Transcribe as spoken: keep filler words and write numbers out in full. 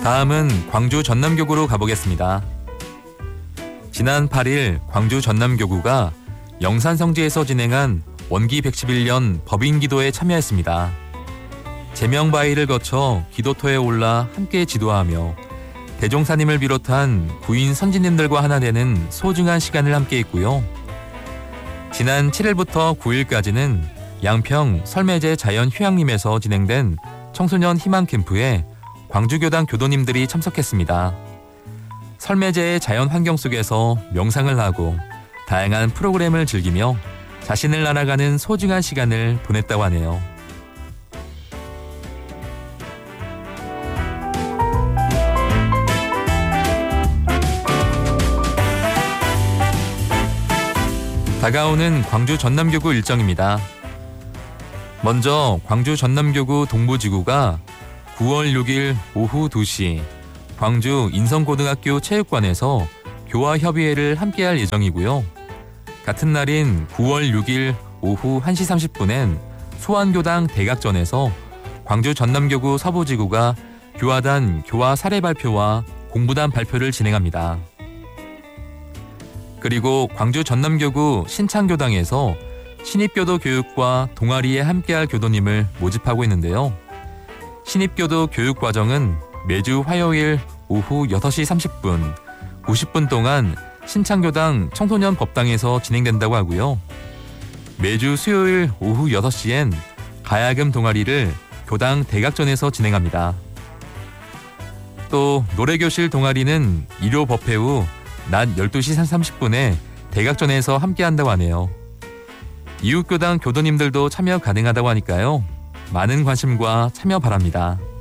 다음은 광주 전남교구로 가보겠습니다. 지난 팔 일 광주 전남교구가 영산성지에서 진행한 원기 백십일 년 법인기도에 참여했습니다. 제명바위를 거쳐 기도터에 올라 함께 지도하며 대종사님을 비롯한 구인 선진님들과 하나 되는 소중한 시간을 함께 했고요. 지난 칠 일부터 구 일까지는 양평 설매제 자연휴양림에서 진행된 청소년 희망캠프에 광주교당 교도님들이 참석했습니다. 설매제의 자연환경 속에서 명상을 하고 다양한 프로그램을 즐기며 자신을 알아가는 소중한 시간을 보냈다고 하네요. 다가오는 광주 전남교구 일정입니다. 먼저 광주 전남교구 동부지구가 구월 육일 오후 두 시 광주 인성고등학교 체육관에서 교화협의회를 함께할 예정이고요. 같은 날인 구월 육일 오후 한 시 삼십 분엔 소환교당 대각전에서 광주 전남교구 서부지구가 교화단 교화 사례 발표와 공부단 발표를 진행합니다. 그리고 광주 전남교구 신창교당에서 신입교도 교육과 동아리에 함께할 교도님을 모집하고 있는데요. 신입교도 교육과정은 매주 화요일 오후 여섯 시 삼십 분, 구십 분 동안 신창교당 청소년 법당에서 진행된다고 하고요. 매주 수요일 오후 여섯 시엔 가야금 동아리를 교당 대각전에서 진행합니다. 또 노래교실 동아리는 일요 법회 후 낮 열두 시 삼십 분에 대각전에서 함께한다고 하네요. 이웃교당 교도님들도 참여 가능하다고 하니까요. 많은 관심과 참여 바랍니다.